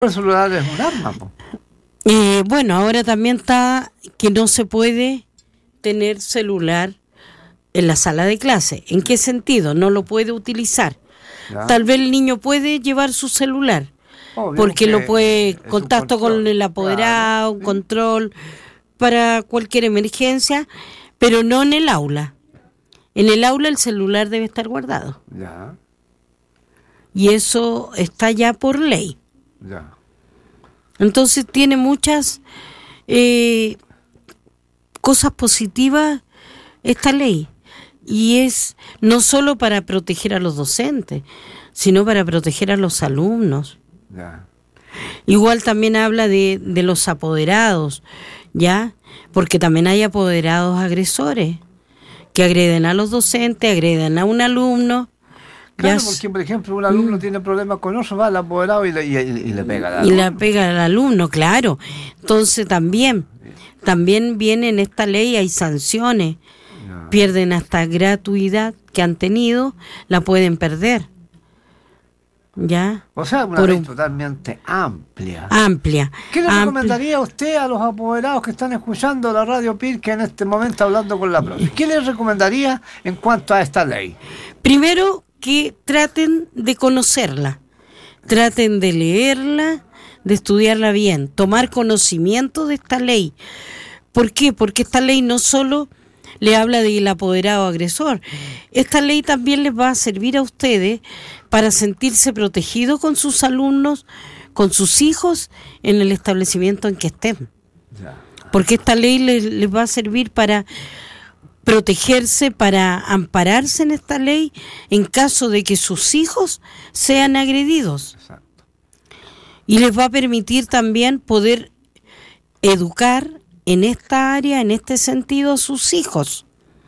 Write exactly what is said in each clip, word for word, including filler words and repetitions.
El celular es un arma, po. Eh, bueno, ahora también está que no se puede tener celular en la sala de clase. ¿En qué sentido? No lo puede utilizar. Ya. Tal vez el niño puede llevar su celular, Obvio porque que lo puede, es un contacto control, con el apoderado, claro, un sí. control para cualquier emergencia, pero no en el aula. En el aula el celular debe estar guardado. Ya, Y eso está ya por ley. ya. Entonces tiene muchas eh, cosas positivas esta ley. Y es no solo para proteger a los docentes, sino para proteger a los alumnos. Ya. Igual también habla de, de los apoderados, ¿ya? Porque también hay apoderados agresores que agreden a los docentes, agreden a un alumno. Claro, ya porque por ejemplo un alumno mm. tiene problemas con otro, va al apoderado y le, y, y le pega al alumno. Y le pega al alumno, claro. Entonces también, también viene en esta ley, hay sanciones. No. Pierden hasta gratuidad que han tenido, la pueden perder. ¿Ya? O sea, una Por ley un... totalmente amplia. Amplia. ¿Qué le amplia. recomendaría a usted a los apoderados que están escuchando la radio P I R que en este momento hablando con la profe? ¿Qué les recomendaría en cuanto a esta ley? Primero, que traten de conocerla, traten de leerla, de estudiarla bien, tomar conocimiento de esta ley. ¿Por qué? Porque esta ley no solo le habla del apoderado agresor, esta ley también les va a servir a ustedes para sentirse protegidos con sus alumnos, con sus hijos en el establecimiento en que estén. Porque esta ley les, les va a servir para protegerse, para ampararse en esta ley en caso de que sus hijos sean agredidos. Exacto. Y les va a permitir también poder educar en esta área, en este sentido, a sus hijos.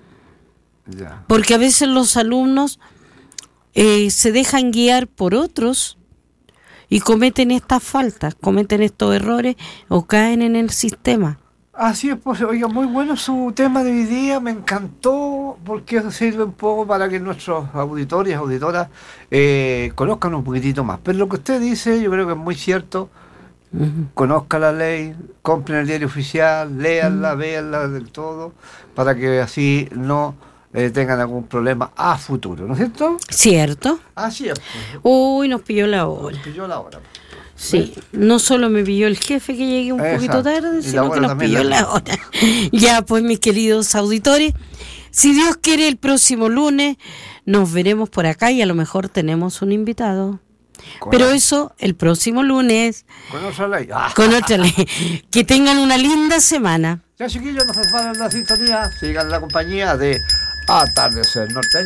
Ya. Porque a veces los alumnos eh, se dejan guiar por otros y cometen estas faltas, cometen estos errores o caen en el sistema. Así es, pues, oiga, muy bueno su tema de hoy día, me encantó, porque eso sirve un poco para que nuestros auditores y auditoras eh, conozcan un poquitito más. Pero lo que usted dice, yo creo que es muy cierto. Uh-huh. Conozca la ley, compren el diario oficial, léanla, uh-huh. véanla del todo, para que así no eh, tengan algún problema a futuro, ¿no es cierto? Cierto. Así es. Pues. Uy, nos pilló la hora. Nos pilló la hora. Sí, no solo me pilló el jefe que llegué un Exacto. poquito tarde, sino que nos pilló la hora. Ya, pues, mis queridos auditores, si Dios quiere, el próximo lunes nos veremos por acá y a lo mejor tenemos un invitado. Con Pero la... eso el próximo lunes. Con otra ley. Ah. Con otra ley. Que tengan una linda semana. Ya, chiquillos, nos van en la sintonía. Sigan la compañía de Atardecer Norteño.